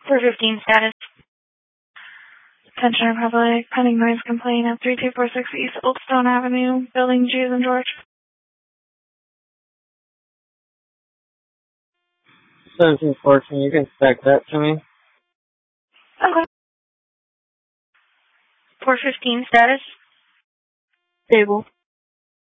415 status. Attention Republic, pending noise complaint at 3246 East Oldstone Avenue, building Jews and George. 1714, you can spec that to me. Okay. 415 status. Stable.